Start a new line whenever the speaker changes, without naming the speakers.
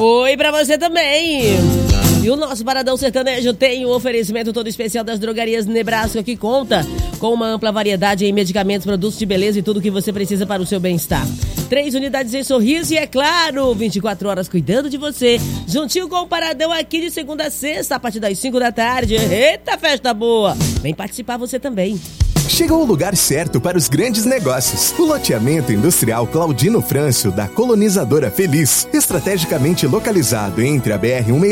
Oi pra você também. E o nosso Paradão Sertanejo tem um oferecimento todo especial das drogarias Nebraska, que conta com uma ampla variedade em medicamentos, produtos de beleza e tudo o que você precisa para o seu bem-estar. 3 unidades em Sorriso e, é claro, 24 horas cuidando de você. Juntinho com o Paradão aqui de segunda a sexta, a partir das 5 da tarde. Eita, festa boa! Vem participar você também.
Chegou o lugar certo para os grandes negócios. O loteamento industrial Claudino Frâncio, da Colonizadora Feliz, estrategicamente localizado entre a BR-163